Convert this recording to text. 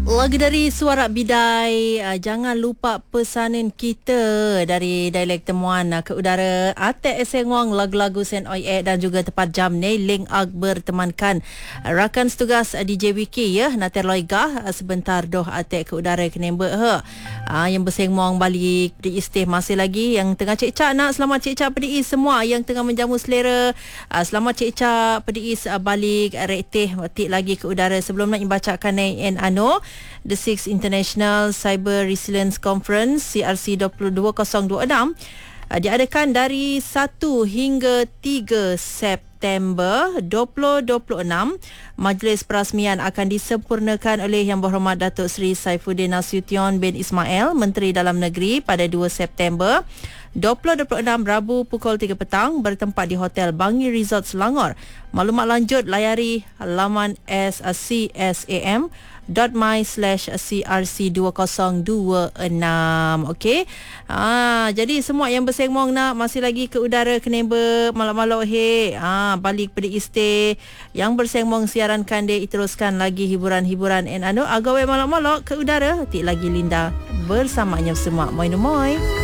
Lagu dari Suara Bidai. Jangan lupa pesanan kita dari Dialek Temuan ke udara. Atek Eseng Wang, lagu-lagu Sen Oi dan juga tepat jam ni Ling Ag bertemankan rakan setugas DJ Wiki ya. Nater Loigah sebentar doh atek ke udara kenembe yang bersengmong balik di istih masih lagi yang tengah cek-cak nak selamat cek-cak PDI semua yang tengah menjamu selera. Selamat cek-cak PDI balik rektih tik lagi ke udara. Sebelum nak membacakan The Sixth International Cyber Resilience Conference CRC 22026 diadakan dari 1 hingga 3 September 2026. Majlis perasmian akan disempurnakan oleh Yang Berhormat Datuk Seri Saifuddin Nasution bin Ismail, Menteri Dalam Negeri pada 2 September 2026 Rabu pukul 3 petang bertempat di Hotel Bangi Resort Selangor. Maklumat lanjut layari laman csam.my/crc2026. Okey. Jadi semua yang bersengmong nak masih lagi ke udara kenembe malak-malak balik pada istay yang bersengmong siaran kande teruskan lagi hiburan-hiburan agawe malak-malak ke udara tik lagi Linda bersamanya semua. Moi.